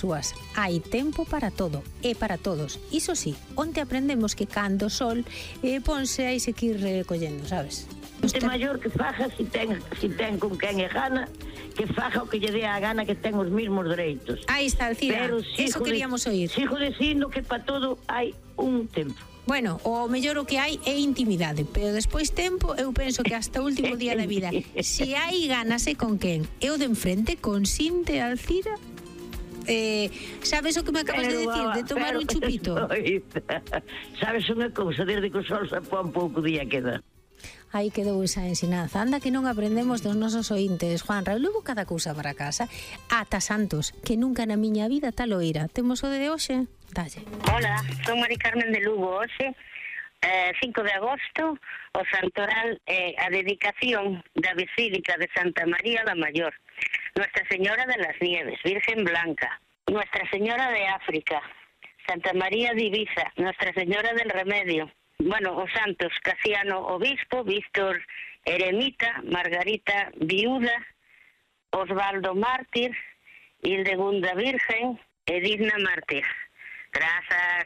súas. Hai tempo para todo e para todos. Iso sí, onte aprendemos que cando o sol ponse hai se que ir recollendo, sabes? Xente maior que faja si ten con quen e gana, que faja o que lle dé a gana, que ten os mismos dereitos. Aí está, Alcira, eso queríamos oír. Sigo dicindo que para todo hai un tempo. Bueno, o mellor o que hai é intimidade, pero despois tempo eu penso que hasta o último día da vida. Se hai ganas e con quen, e o de enfrente consinte, Alcira? Sabes o que me acabas de decir, de tomar un chupito? Sabes unha cousa, desde que o sol se pon pouco día queda. Aí quedou esa ensinanza. Anda que non aprendemos dos nosos ointes, Juanra. Levo cada cousa para casa. Ata santos, que nunca na miña vida tal oíra. Temos o de hoxe? Dalle. Hola, son Mari Carmen de Lugo. Hoxe, 5 de agosto, o santoral a dedicación da Basílica de Santa María la Mayor, Nuestra Señora de las Nieves, Virgen Blanca, Nuestra Señora de África, Santa María de Ibiza, Nuestra Señora del Remedio. Bueno, os santos Casiano Obispo, Víctor Eremita, Margarita Viuda, Osvaldo Mártir, Hildegunda Virgen, Edigna Mártir. Grazas.